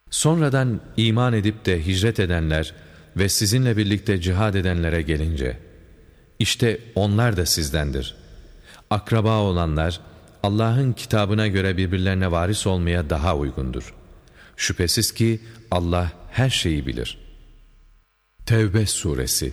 Sonradan iman edip de hicret edenler ve sizinle birlikte cihad edenlere gelince, işte onlar da sizdendir. Akraba olanlar, Allah'ın kitabına göre birbirlerine varis olmaya daha uygundur. Şüphesiz ki Allah her şeyi bilir. Tevbe suresi.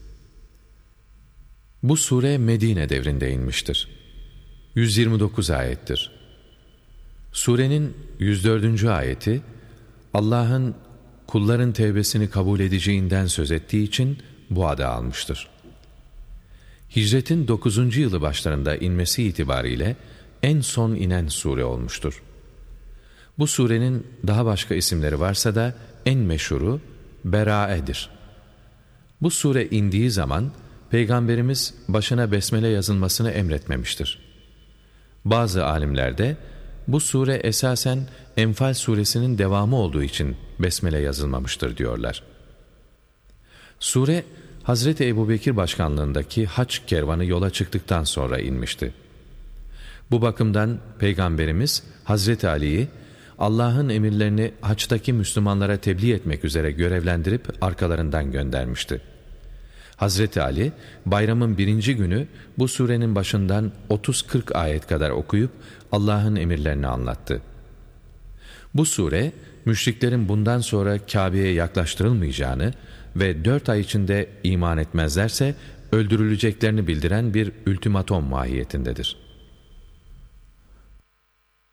Bu sure Medine devrinde inmiştir. 129 ayettir. Surenin 104. ayeti, Allah'ın kulların tevbesini kabul edeceğinden söz ettiği için bu adı almıştır. Hicretin 9. yılı başlarında inmesi itibariyle en son inen sure olmuştur. Bu surenin daha başka isimleri varsa da en meşhuru Berae'dir. Bu sure indiği zaman Peygamberimiz başına besmele yazılmasını emretmemiştir. Bazı alimlerde bu sure esasen Enfal suresinin devamı olduğu için besmele yazılmamıştır diyorlar. Sure Hazreti Ebubekir başkanlığındaki haç kervanı yola çıktıktan sonra inmişti. Bu bakımdan Peygamberimiz Hazreti Ali'yi Allah'ın emirlerini haçtaki Müslümanlara tebliğ etmek üzere görevlendirip arkalarından göndermişti. Hazreti Ali bayramın 1. günü bu surenin başından 30-40 ayet kadar okuyup Allah'ın emirlerini anlattı. Bu sure müşriklerin bundan sonra Kabe'ye yaklaştırılmayacağını ve 4 ay içinde iman etmezlerse öldürüleceklerini bildiren bir ultimatom mahiyetindedir.